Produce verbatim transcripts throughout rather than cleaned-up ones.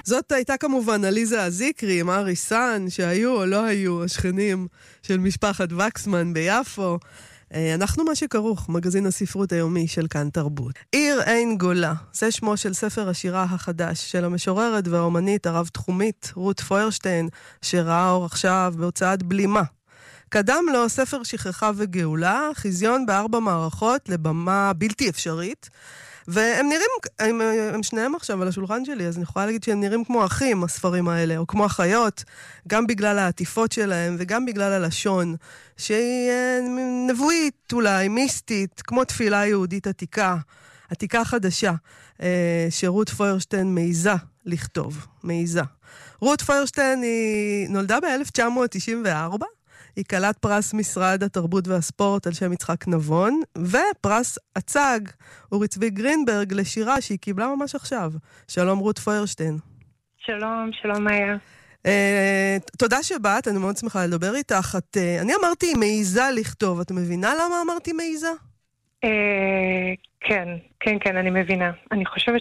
זאת הייתה כמובן עליזה הזיקרי עם ארי סן, שהיו או לא היו השכנים של משפחת וקסמן ביפו. אנחנו מה שכרוך, מגזין הספרות היומי של כאן תרבות. עיר אין גולה, זה שמו של ספר השירה החדש של המשוררת והאומנית הרב-תחומית רות פוירשטיין, שראה אור עכשיו בהוצאת בלימה. קדם לו ספר שכחה וגאולה, חיזיון בארבע מערכות לבמה בלתי אפשרית, והם נראים, הם, הם שניהם עכשיו על השולחן שלי, אז אני יכולה להגיד שהם נראים כמו אחים, הספרים האלה, או כמו אחיות, גם בגלל העטיפות שלהם, וגם בגלל הלשון, שהיא נבואית אולי, מיסטית, כמו תפילה יהודית עתיקה, עתיקה חדשה, שרות פוירשטיין מעיזה לכתוב, מעיזה. רות פוירשטיין היא נולדה ב-אלף תשע מאות תשעים וארבע, היא קלת פרס משרד התרבות והספורט על שם יצחק נבון, ופרס הצג אורי צבי גרינברג לשירה שהיא קיבלה ממש עכשיו. שלום רות פוירשטיין. שלום, שלום מאיה. Uh, תודה שבאת, אני מאוד שמחה לדבר איתך. את, uh, אני אמרתי מעיזה לכתוב, את מבינה למה אמרתי מעיזה? Uh, כן, כן, כן, אני מבינה. אני חושבת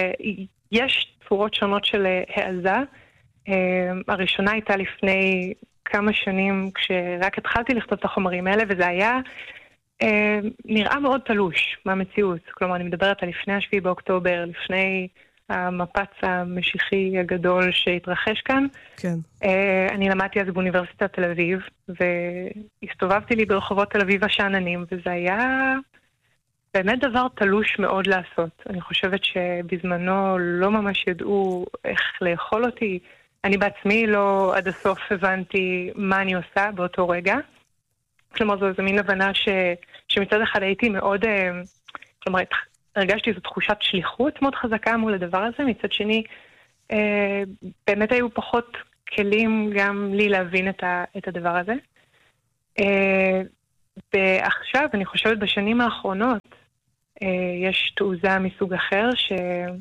שיש צורות שונות של העזה. Uh, הראשונה הייתה לפני כמה שנים כשרק התחלתי לכתוב את החומרים האלה, וזה היה אה, נראה מאוד תלוש מהמציאות. כלומר, אני מדברת על לפני השביעי באוקטובר, לפני המפץ המשיחי הגדול שהתרחש כאן. כן. אה, אני למדתי אז באוניברסיטת תל אביב, והסתובבתי לי ברחובות תל אביב השעננים, וזה היה באמת דבר תלוש מאוד לעשות. אני חושבת שבזמנו לא ממש ידעו איך לאכול אותי, אני בעצמי לא עד הסוף הבנתי מה אני עושה באותו רגע. כלומר, זו איזו מין הבנה ש, שמצד אחד הייתי מאוד, כלומר, הרגשתי איזו תחושת שליחות מאוד חזקה מול הדבר הזה. מצד שני, באמת היו פחות כלים גם לי להבין את, ה, את הדבר הזה. ועכשיו, אני חושבת בשנים האחרונות, יש תעוזה מסוג אחר ש...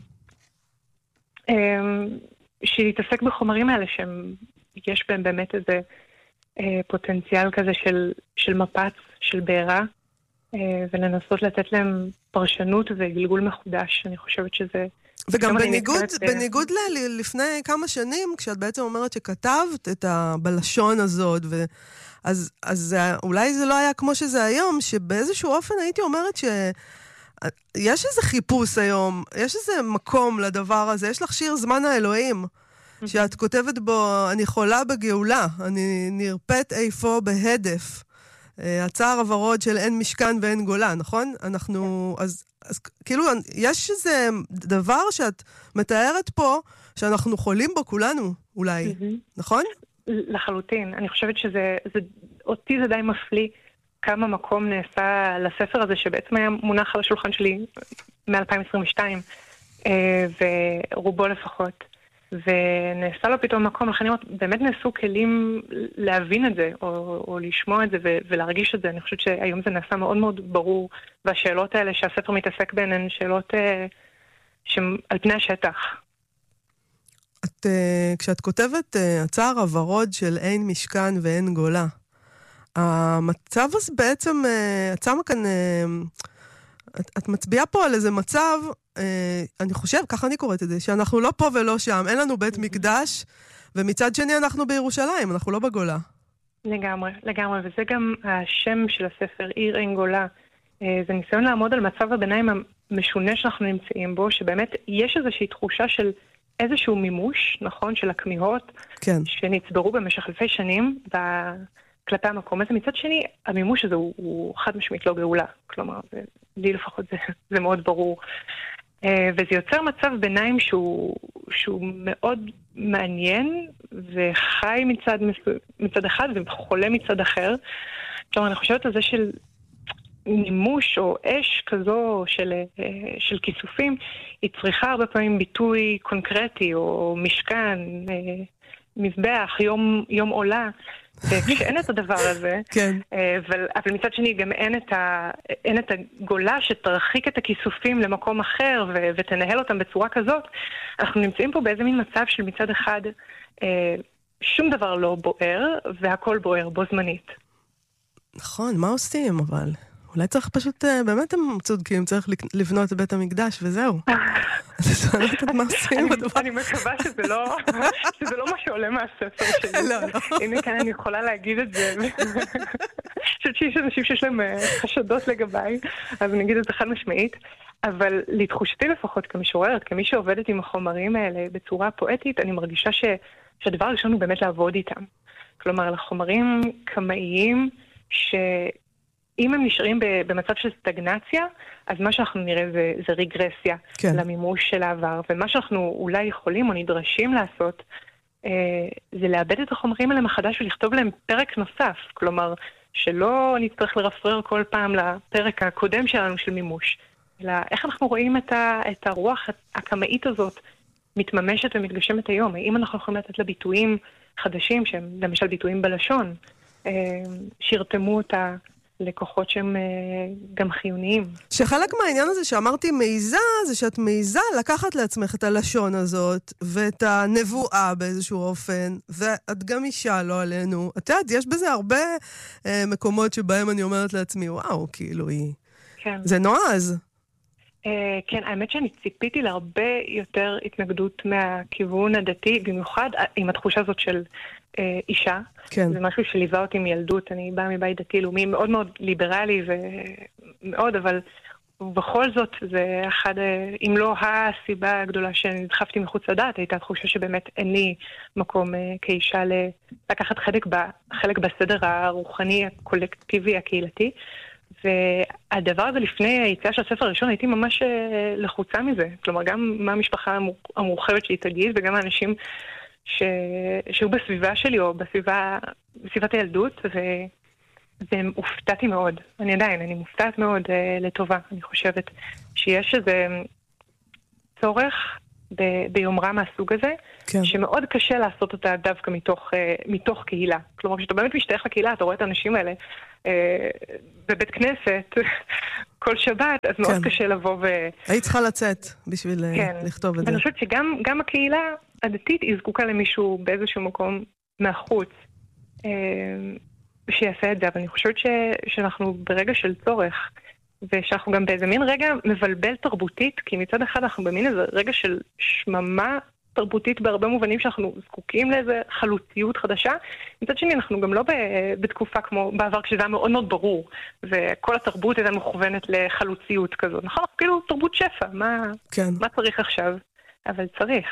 שלהתעסק בחומרים האלה שיש בהם באמת איזה אה, פוטנציאל כזה של, של מפץ, של בעירה, אה, ולנסות לתת להם פרשנות וגלגול מחודש. אני חושבת שזה... וגם בניגוד, בניגוד ל- לפני כמה שנים, כשאת בעצם אומרת שכתבת את הבלשון הזאת, ו... אז, אז אולי זה לא היה כמו שזה היום, שבאיזשהו אופן הייתי אומרת ש... יש איזה חיפוש היום, יש איזה מקום לדבר הזה, יש לך שיר זמן האלוהים, שאת כותבת בו, אני חולה בגאולה, אני נרפאת איפה בהדף, הצער הוורוד של אין משכן ואין גולה, נכון? אנחנו, אז, אז כאילו, יש איזה דבר שאת מתארת פה, שאנחנו חולים בו כולנו, אולי, נכון? לחלוטין, אני חושבת שזה, זה, אותי זה די מפליא, כמה מקום נעשה לספר הזה, שבעצם היה מונח על השולחן שלי מ-אלפיים עשרים ושתיים, ורובו לפחות, ונעשה לו פתאום מקום, לכן באמת נעשו כלים להבין את זה, או, או לשמוע את זה ולהרגיש את זה. אני חושבת שהיום זה נעשה מאוד מאוד ברור, והשאלות האלה שהספר מתעסק בהן הן שאלות על פני השטח. את, כשאת כותבת הצער הוורוד של אין משכן ואין גולה, המצב הזה בעצם, את שמה כאן, את, את מצביעה פה על איזה מצב, אני חושב, ככה אני קוראת את זה, שאנחנו לא פה ולא שם, אין לנו בית מקדש, ומצד שני אנחנו בירושלים, אנחנו לא בגולה. לגמרי, לגמרי, וזה גם השם של הספר, עיר אין גולה. זה ניסיון לעמוד על מצב הביניים המשונה שאנחנו נמצאים בו, שבאמת יש איזושהי תחושה של איזשהו מימוש, נכון, של הכמיהות, כן. שנצברו במשך אלפי שנים, כלפי המקום הזה. מצד שני, המימוש הזה הוא, הוא חד משמעית לא גאולה. כלומר, זה, לי לפחות זה, זה מאוד ברור. Uh, וזה יוצר מצב ביניים שהוא, שהוא מאוד מעניין וחי מצד, מצד אחד וחולה מצד אחר. כלומר, אני חושבת על זה של מימוש או אש כזו של, uh, של כיסופים, היא צריכה הרבה פעמים ביטוי קונקרטי או משכן, uh, מזבח, יום, יום עולה. וכשאין את הדבר הזה, כן. אבל, אבל מצד שני גם אין את, ה, אין את הגולה שתרחיק את הכיסופים למקום אחר ו, ותנהל אותם בצורה כזאת, אנחנו נמצאים פה באיזה מין מצב של מצד אחד אה, שום דבר לא בוער והכל בוער בו זמנית. נכון, מה עושים אבל? אולי צריך פשוט, באמת הם צודקים, צריך לבנות את בית המקדש וזהו. אז אני לא יודעת מה עושים בדבר. אני מקווה שזה לא מה שעולה מהספר שלי. לא, לא. הנה כאן אני יכולה להגיד את זה. אני חושבת שיש אנשים שיש להם חשדות לגביי, אז אני אגיד את זה חד משמעית. אבל לתחושתי לפחות כמשוררת, כמי שעובדת עם החומרים האלה בצורה פואטית, אני מרגישה שהדבר הראשון הוא באמת לעבוד איתם. כלומר, לחומרים קמאיים ש... אם הם נשארים במצב של סטגנציה, אז מה שאנחנו נראה זה, זה רגרסיה כן. למימוש של העבר, ומה שאנחנו אולי יכולים או נדרשים לעשות, אה, זה לאבד את החומרים האלה מחדש ולכתוב להם פרק נוסף, כלומר, שלא נצטרך לרפרר כל פעם לפרק הקודם שלנו של מימוש, אלא איך אנחנו רואים את, ה, את הרוח הקמאית הזאת מתממשת ומתגשמת היום, האם אנחנו יכולים לתת לה ביטויים חדשים, שהם למשל ביטויים בלשון, אה, שירתמו אותה, לקוחות שהם גם חיוניים. שחלק מהעניין הזה שאמרתי מעיזה, זה שאת מעיזה לקחת לעצמך את הלשון הזאת, ואת הנבואה באיזשהו אופן, ואת גם אישה, לא עלינו. את יודעת, יש בזה הרבה אה, מקומות שבהם אני אומרת לעצמי, וואו, כאילו היא... כן. זה נועז. אה, כן, האמת שאני ציפיתי להרבה יותר התנגדות מהכיוון הדתי, במיוחד עם התחושה הזאת של אה, אישה. כן. זה משהו שליווה אותי מילדות, אני באה מבית דתי-לאומי מאוד מאוד ליברלי ומאוד, אבל בכל זאת זה אחד, אם לא הסיבה הגדולה שנדחפתי מחוץ לדעת, הייתה תחושה שבאמת אין לי מקום אה, כאישה לקחת חלק, ב, חלק בסדר הרוחני, הקולקטיבי, הקהילתי, והדבר הזה לפני היציאה של הספר הראשון הייתי ממש אה, לחוצה מזה, כלומר גם מהמשפחה המורחבת שהיא תגיד וגם האנשים ש... שהוא בסביבה שלי או בסביבה, בסביבת הילדות, ו... והופתעתי מאוד. אני עדיין, אני מופתעת מאוד uh, לטובה. אני חושבת שיש איזה צורך ב... ביומרה מהסוג הזה, כן. שמאוד קשה לעשות אותה דווקא מתוך, uh, מתוך קהילה. כלומר, כשאתה באמת משתייך לקהילה, אתה רואה את האנשים האלה uh, בבית כנסת כל שבת, אז מאוד כן. קשה לבוא ו... היית צריכה לצאת בשביל כן. לכתוב את זה. אני חושבת שגם גם הקהילה הדתית היא זקוקה למישהו באיזשהו מקום מהחוץ אה, שיעשה את זה, אבל אני חושבת ש, שאנחנו ברגע של צורך, ושאנחנו גם באיזה מין רגע מבלבל תרבותית, כי מצד אחד אנחנו במין איזה רגע של שממה תרבותית בהרבה מובנים שאנחנו זקוקים לאיזה חלוציות חדשה, מצד שני אנחנו גם לא בתקופה כמו בעבר כשזה היה מאוד מאוד ברור, וכל התרבות הייתה מכוונת לחלוציות כזאת, נכון? כאילו תרבות שפע, מה, כן. מה צריך עכשיו? אבל צריך.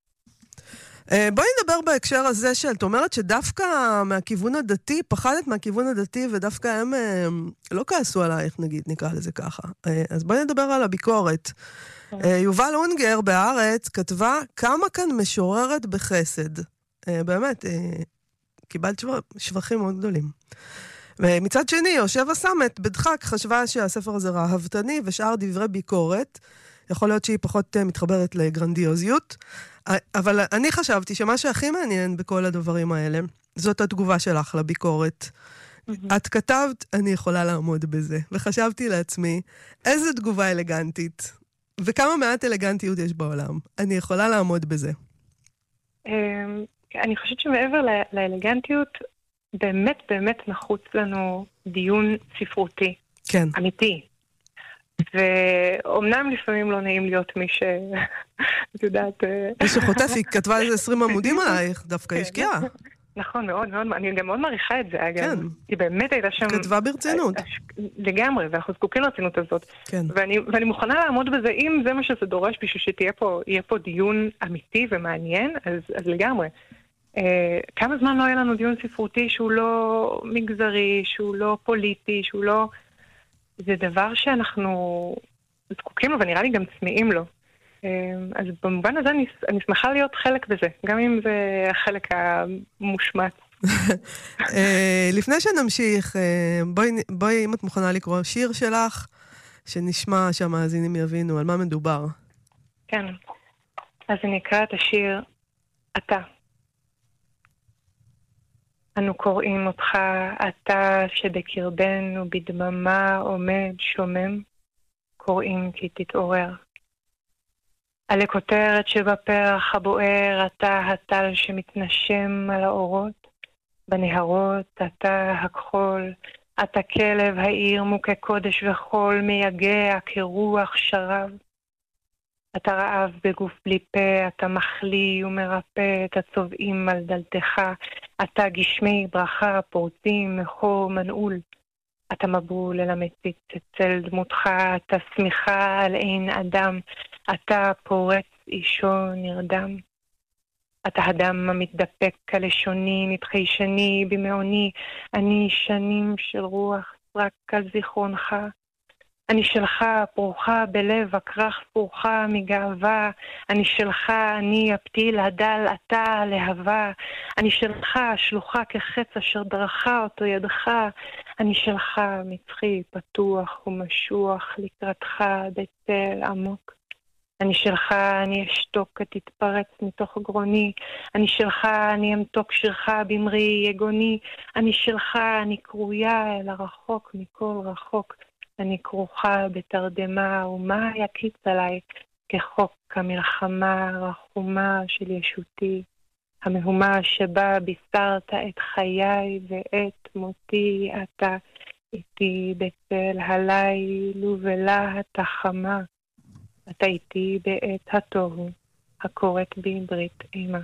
בואי נדבר בהקשר הזה שאת אומרת שדווקא מהכיוון הדתי, פחדת מהכיוון הדתי ודווקא הם לא כעסו עלייך, נגיד, נקרא לזה ככה. אז בואי נדבר על הביקורת. יובל אונגר בהארץ כתבה כמה כאן משוררת בחסד. באמת, קיבלת שבחים מאוד גדולים. ומצד שני, יושב הסמת בדחק חשבה שהספר הזה רהבתני ושאר דברי ביקורת. יכול להיות שהיא פחות מתחברת לגרנדיוזיות. אבל אני חשבתי שמה שהכי מעניין בכל הדברים האלה, זאת התגובה שלך לביקורת. Mm-hmm. את כתבת, אני יכולה לעמוד בזה. וחשבתי לעצמי, איזו תגובה אלגנטית. וכמה מעט אלגנטיות יש בעולם. אני יכולה לעמוד בזה. אני חושבת שמעבר לאלגנטיות, באמת באמת נחוץ לנו דיון ספרותי. כן. אמיתי. ואומנם לפעמים לא נעים להיות מי ש... את יודעת... מי שחוטף, היא כתבה איזה עשרים עמודים עלייך, דווקא השקיעה. נכון, מאוד מאוד, אני גם מאוד מעריכה את זה, אגב. היא באמת הייתה שם... כתבה ברצינות. לגמרי, ואנחנו זקוקים לרצינות הזאת. ואני מוכנה לעמוד בזה, אם זה מה שזה דורש, בשביל שיהיה פה דיון אמיתי ומעניין, אז לגמרי. כמה זמן לא היה לנו דיון ספרותי שהוא לא מגזרי, שהוא לא פוליטי, שהוא לא... זה דבר שאנחנו זקוקים לו, ונראה לי גם צמאים לו. אז במובן הזה אני, אני שמחה להיות חלק בזה, גם אם זה החלק המושמץ. לפני שנמשיך, בואי, בואי, אם את מוכנה לקרוא שיר שלך, שנשמע שהמאזינים יבינו על מה מדובר. כן, אז אני אקרא את השיר אתה. אנו קוראים אותך, אתה שבקרבנו בדממה עומד שומם, קוראים כי תתעורר. עלי כותרת שבפרח הבוער, אתה הטל שמתנשם על האורות, בנהרות אתה הכחול, אתה כלב העיר מוכה קודש וחול, מייגע כרוח שרב. אתה רעב בגוף בלי פה, אתה מחליא ומרפא את הצובעים על דלתך. אתה גשמי ברכה פורצים מחור מנעול. אתה מבול אל המציץ אצל דמותך, אתה שמחה על אין אדם. אתה פורץ אישו נרדם. אתה הדם המתדפק הלשוני, נדחי שני במעוני. אני שנים של רוח רק על זיכרונך. אני שלך פרוחה בלב הכרך פרוחה מגאווה. אני שלך, אני הפתיל הדל אתה להבה. אני שלך שלוחה כחץ אשר דרכה אותו ידך. אני שלך מצחי פתוח ומשוח לקראתך בצל עמוק. אני שלך, אני אשתוק, תתפרץ מתוך גרוני. אני שלך, אני אמתוק שירך במרי יגוני. אני שלך, אני קרויה אל הרחוק מכל רחוק. אני כרוכה בתרדמה, ומה יקיץ עליי כחוק המלחמה הרחומה של ישותי. המהומה שבה בישרת את חיי ואת מותי, אתה איתי בצל הליל ובלהט החמה. אתה איתי בעת התוהו, הקוראת בי ברית אימה.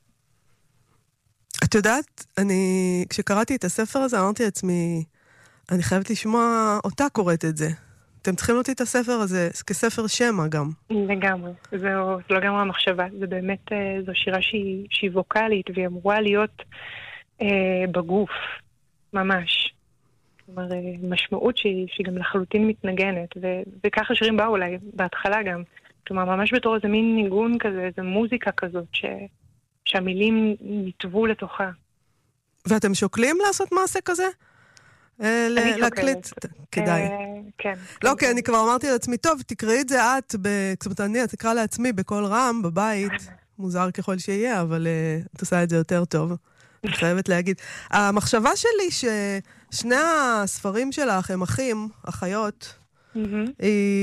את יודעת, אני, כשקראתי את הספר הזה, אמרתי לעצמי, אני חייבת לשמוע אותה קוראת את זה. אתם צריכים אותי את הספר הזה כספר שמע גם. לגמרי, זו, זו לגמרי המחשבה. זה באמת, זו שירה שהיא, שהיא ווקלית, והיא אמורה להיות אה, בגוף, ממש. כלומר, משמעות שהיא, שהיא גם לחלוטין מתנגנת, ו, וככה שירים באו אולי, בהתחלה גם. כלומר, ממש בתור איזה מין ניגון כזה, איזה מוזיקה כזאת, ש, שהמילים נטבו לתוכה. ואתם שוקלים לעשות מעשה כזה? להקליט, כדאי. כן. לא, כי אני כבר אמרתי לעצמי, טוב, תקראי את זה את, זאת אומרת, אני תקרא לעצמי בכל רם, בבית, מוזר ככל שיהיה, אבל את עושה את זה יותר טוב. אני חייבת להגיד. המחשבה שלי ששני הספרים שלך הם אחים, אחיות, היא